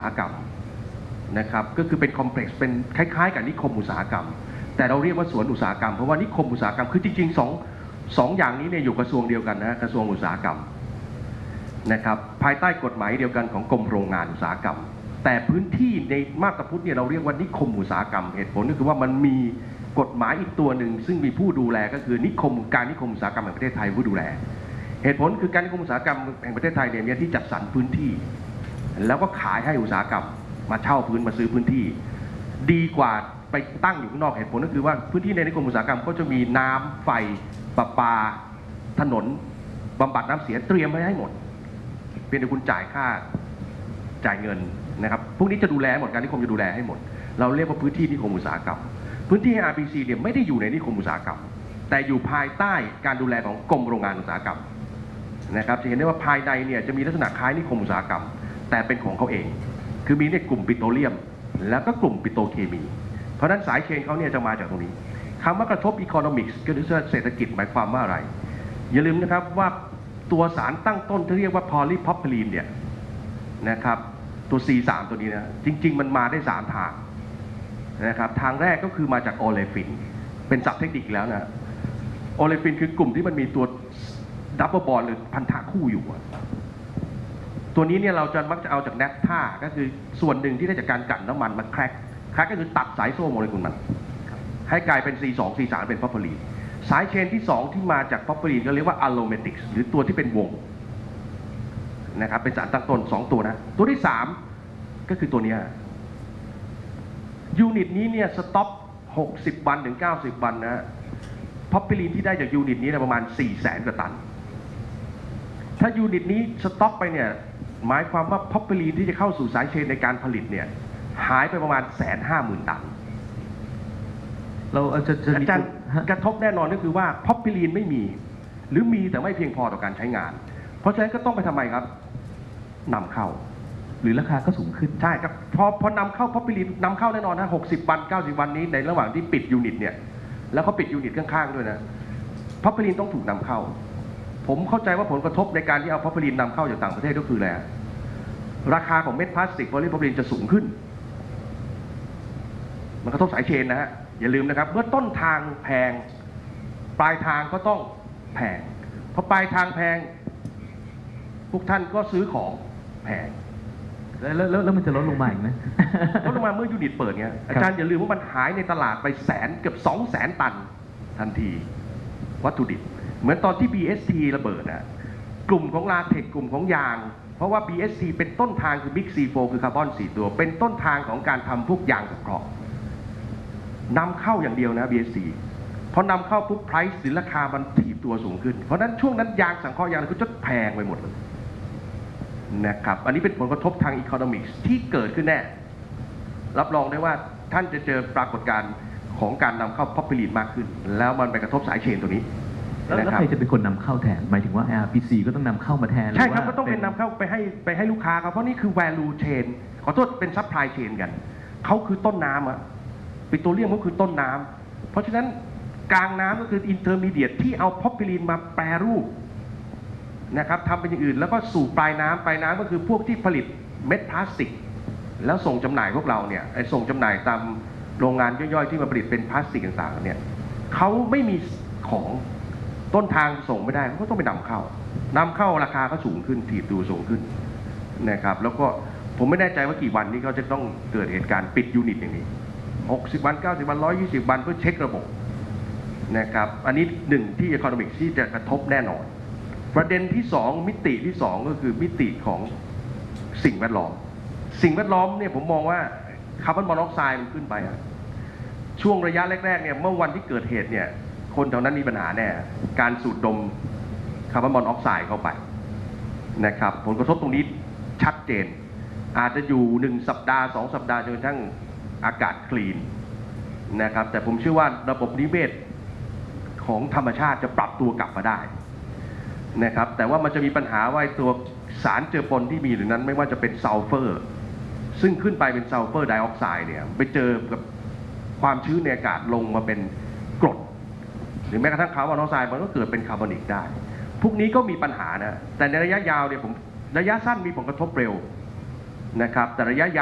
อุตสาหกรรมนะครับก็คือเป็นคอมเพล็กซ์เป็นคล้ายๆกับนิคมอุตสาหกรรมแต่เราเรียกว่าสวนอุตสาหกรรมเพราะว่านิคมอุตสาหกรรมคือจริงๆสองอย่างนี้เนี่ยอยู่กระทรวงเดียวกันนะกระทรวงอุตสาหกรรมนะครับภายใต้กฎหมายเดียวกันของกรมโรงงานอุตสาหกรรมแต่พื้นที่ในมาบตาพุธเนี่ยเราเรียกว่านิคมอุตสาหกรรมเหตุผลก็คือว่ามันมีกฎหมายอีกตัวหนึ่งซึ่งมีผู้ดูแลก็คือนิคมอุตสาหกรรมแห่งประเทศไทยผู้ดูแลเหตุผลคือการนิคมอุตสาหกรรมแห่งประเทศไทยเนี่ยมีที่จัดสรรพื้นที่แล้วก็ขายให้อุตสาหกรรมมาเช่าพื้นมาซื้อพื้นที่ดีกว่าไปตั้งอยู่ข้างนอกเหตุผลก็คือว่าพื้นที่ในนิคมอุตสาหกรรมก็จะมีน้ำไฟประปาถนนบำบัดน้ำเสียเตรียมไว้ให้หมดเพียงแต่คุณจ่ายเงินนะครับพวกนี้จะดูแลหมดการนิคมจะดูแลให้หมดเราเรียกว่าพื้นที่นิคมอุตสาหกรรมพื้นที่ RPC เนี่ยไม่ได้อยู่ในนิคมอุตสาหกรรมแต่อยู่ภายใต้การดูแลของกรมโรงงานอุตสาหกรรมนะครับจะเห็นได้ว่าภายในเนี่ยจะมีลักษณะคล้ายนิคมอุตสาหกรรมแต่เป็นของเขาเองคือมีในกลุ่มปิโตรเลียมแล้วก็กลุ่มปิโตรเคมีเพราะฉะนั้นสายเชนเขาเนี่ยจะมาจากตรงนี้คำว่ากระทบอีโคโนมิกส์ก็คือเศรษฐกิจหมายความว่าอะไรอย่าลืมนะครับว่าตัวสารตั้งต้นที่เรียกว่าพอลีพอพลีนเนี่ยนะครับตัว C3 ตัวนี้นะจริงๆมันมาได้3ทางนะครับทางแรกก็คือมาจากโอเลฟินเป็นศัพท์เทคนิคแล้วนะโอเลฟินคือกลุ่มที่มันมีตัวดับเบิลบอนด์หรือพันธะคู่อยู่ตัวนี้เนี่ยเราจะมักจะเอาจากแนฟท่าก็คือส่วนหนึ่งที่ได้จากการกลั่นน้ำมันมาแคร็กก็คือตัดสายโซ่โมเลกุลมันให้กลายเป็น C2 C3 เป็นพอพลีนสายเชนที่2ที่มาจากพอพลีนก็เรียกว่าอะโรเมติกหรือตัวที่เป็นวงนะครับเป็นสารตั้งต้น2ตัวนะตัวที่3ก็คือตัวนี้ยูนิตนี้เนี่ยสต็อป60วันถึง90วันนะพอพลีนที่ได้จากยูนิตนี้ประมาณ 400,000 กว่าตันถ้ายูนิตนี้สต็อปไปเนี่ยหมายความว่าพอพลีนที่จะเข้าสู่สายเชนในการผลิตเนี่ยหายไปประมาณ 150,000 ตันเราจะมีกระทบแน่นอนก็คือว่าพอพลีนไม่มีหรือมีแต่ไม่เพียงพอต่อการใช้งานเพราะฉะนั้นก็ต้องไปทำไมครับนำเข้าหรือราคาก็สูงขึ้นใช่ครับพอนำเข้าพอพลีนนำเข้าแน่นอนนะ60วัน90วันนี้ในระหว่างที่ปิดยูนิตเนี่ยแล้วเขาปิดยูนิตข้างๆด้วยนะพอพลีนต้องถูกนำเข้าผมเข้าใจว่าผลกระทบในการที่เอาพอพลีนนำเข้าจากต่างประเทศก็คืออะไรราคาของเม็ดพลาสติกโพลีพอพลีนจะสูงขึ้นมันกระทบสายเชนนะฮะอย่าลืมนะครับเมื่อต้นทางแพงปลายทางก็ต้องแพงพอปลายทางแพงพวกท่านก็ซื้อของแพงแล้วมันจะลดลงมาอีกไหมลดลงมาเมื่อยูนิตเปิดเงี้ยอาจารย์อย่าลืมว่ามันหายในตลาดไปเกือบ200,000 ตันทันทีวัตถุดิบเหมือนตอนที่ BST ระเบิดนะกลุ่มของลาเทคกลุ่มของยางเพราะว่า BST เป็นต้นทางคือ Big C4 คือคาร์บอน4ตัวเป็นต้นทางของการทำพวกยางสังเคราะห์นำเข้าอย่างเดียวนะ BST พอนำเข้าปุ๊บ price หรือราคามันถีบตัวสูงขึ้นเพราะนั้นช่วงนั้นยางสังเคราะห์ยางก็จะแพงไปหมดเลยนะครับอันนี้เป็นผลกระทบทาง economics ที่เกิดขึ้นแน่รับรองได้ว่าท่านจะเจอปรากฏการณ์ของการนำเข้าพอพลีนมากขึ้นแล้วมันไปกระทบสายเชนตัวนี้แล้วใครจะเป็นคนนำเข้าแทนหมายถึงว่า RPC ก็ต้องนำเข้ามาแทนใช่ครับก็ต้องเป็นนำเข้าไปให้ลูกค้าครับเพราะนี่คือ value chain ขอโทษเป็น supply chain กันเขาคือต้นน้ำปิโตรเลียมก็คือต้นน้ำเพราะฉะนั้นกลางน้ำก็คือ intermediate ที่เอาพอพลีนมาแปรรูปนะครับทำเป็นอย่างอื่นแล้วก็สู่ปลายน้ำก็คือพวกที่ผลิตเม็ดพลาสติกแล้วส่งจำหน่ายพวกเราเนี่ยส่งจำหน่ายตามโรงงานย่อยๆที่มาผลิตเป็นพลาสติกต่างๆเนี่ยเขาไม่มีของต้นทางส่งไม่ได้เขาก็ต้องไปนำเข้าราคาก็สูงขึ้นถีบตัวสูงขึ้นนะครับแล้วก็ผมไม่แน่ใจว่ากี่วันนี้เขาจะต้องเกิดเหตุการณ์ปิดยูนิตอย่างนี้60วัน90วัน120วันเพื่อเช็คระบบนะครับอันนี้หนึ่งที่ economics ที่จะกระทบแน่นอนประเด็นที่2มิติที่2ก็คือมิติของสิ่งแวดล้อมเนี่ยผมมองว่าคาร์บอนมอนอกไซด์มันขึ้นไปช่วงระยะแรกๆเนี่ยเมื่อวันที่เกิดเหตุเนี่ยคนแถวนั้นมีปัญหาแน่การสูดดมคาร์บอนมอนอกไซด์เข้าไปนะครับผลกระทบตรงนี้ชัดเจนอาจจะอยู่1สัปดาห์2สัปดาห์จนกระทั่งอากาศคลีนนะครับแต่ผมเชื่อว่าระบบนิเวศของธรรมชาติจะปรับตัวกลับมาได้นะครับแต่ว่ามันจะมีปัญหาว่าตัวสารเจือปนที่มีหรือนั้นไม่ว่าจะเป็นซัลเฟอร์ซึ่งขึ้นไปเป็นซัลเฟอร์ไดออกไซด์เนี่ยไปเจอกับความชื้นในอากาศลงมาเป็นกรดหรือแม้กระทั่งคาร์บอนมอนอกไซด์มันก็เกิดเป็นคาร์บอนิกได้พวกนี้ก็มีปัญหานะแต่ในระยะยาวเนี่ยระยะสั้นมีผลกระทบเร็วนะครับแต่ระยะยาว